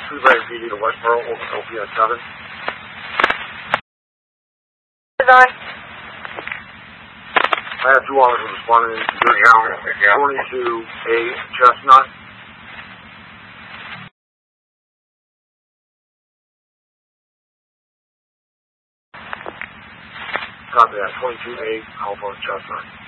Freeway PD to Westboro, OPS 7. Design. I have 2 officers responding to 22A Chestnut. Copy that, 22A Alpha Chestnut.